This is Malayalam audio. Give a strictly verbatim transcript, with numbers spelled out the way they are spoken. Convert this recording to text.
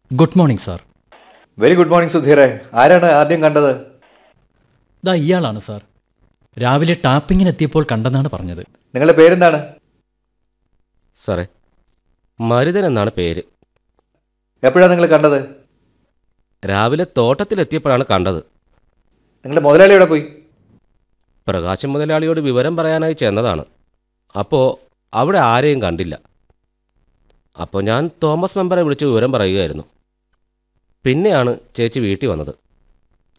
Good morning sir. Very good morning സുധീറെ. ആരാണ് ആദ്യം കണ്ടത്? ദാ ഇയാളാണ് സാർ. രാവിലെ ടാപ്പിങ്ങിനെത്തിയപ്പോൾ കണ്ടെന്നാണ് പറഞ്ഞത്. നിങ്ങളുടെ പേരെന്താണ്? സാറേ, മരുതൻ എന്നാണ് പേര്. എപ്പോഴാണ് നിങ്ങൾ കണ്ടത്? രാവിലെ തോട്ടത്തിലെത്തിയപ്പോഴാണ് കണ്ടത്. നിങ്ങളുടെ മുതലാളി എവിടെ പോയി? പ്രകാശൻ മുതലാളിയോട് വിവരം പറയാനായി ചെന്നതാണ്. അപ്പോൾ അവിടെ ആരെയും കണ്ടില്ല. അപ്പോൾ ഞാൻ തോമസ് മെമ്പറെ വിളിച്ച് വിവരം പറയുകയായിരുന്നു. പിന്നെയാണ് ചേച്ചി വീട്ടിൽ വന്നത്.